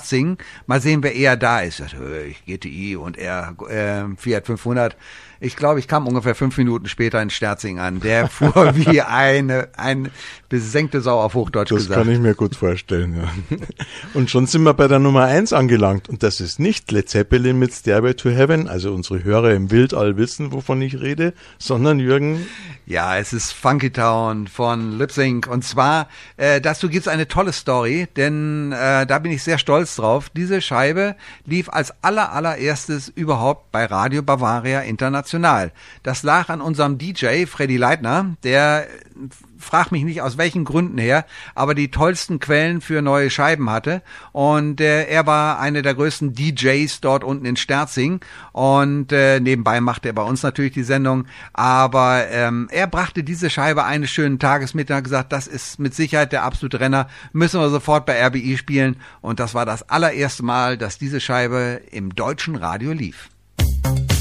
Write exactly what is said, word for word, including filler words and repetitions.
Sterzing. Mal sehen, wer eher da ist. Ich G T I und er äh, Fiat fünfhundert. Ich glaube, ich kam ungefähr fünf Minuten später in Sterzing an. Der fuhr wie eine, eine besenkte Sau auf Hochdeutsch das gesagt. Das kann ich mir gut vorstellen, ja. Und schon sind wir bei der Nummer eins angelangt. Und das ist nicht Led Zeppelin mit Stairway to Heaven, also unsere Hörer im Wildall wissen, wovon ich rede, sondern Jürgen... Ja, es ist Funky Town von Lip Sync. Und zwar, äh, dazu gibt's eine tolle Story, denn äh, da bin ich sehr stolz drauf. Diese Scheibe lief als aller allererstes überhaupt bei Radio Bavaria International. Das lag an unserem D J Freddy Leitner, der... frag mich nicht aus welchen Gründen her, aber die tollsten Quellen für neue Scheiben hatte und äh, er war einer der größten D Js dort unten in Sterzing und äh, nebenbei machte er bei uns natürlich die Sendung, aber ähm, er brachte diese Scheibe eines schönen Tages mit und hat gesagt, das ist mit Sicherheit der absolute Renner, müssen wir sofort bei R B I spielen und das war das allererste Mal, dass diese Scheibe im deutschen Radio lief.